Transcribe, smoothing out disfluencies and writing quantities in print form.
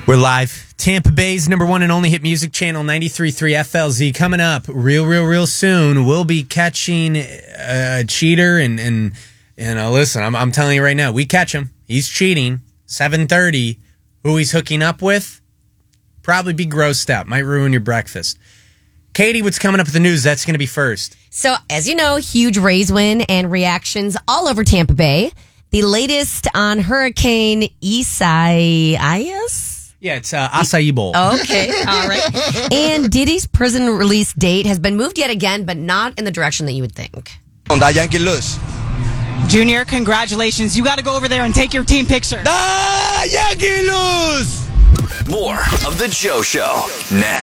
We're live. Tampa Bay's number one and only hit music channel, 93.3 FLZ. Coming up real soon, we'll be catching a cheater. And listen, I'm telling you right now, we catch him. He's cheating. 7:30. Who he's hooking up with? Probably be grossed out. Might ruin your breakfast. Katie, what's coming up with the news? That's going to be first. So, as you know, huge Rays win and reactions all over Tampa Bay. The latest on Hurricane Isaias? Yeah, it's Acai Bowl. Okay, all right. And Diddy's prison release date has been moved yet again, but not in the direction that you would think. On that Yankee lose. Junior, congratulations. You got to go over there and take your team picture. Yankee lose! More of The Joe Show next.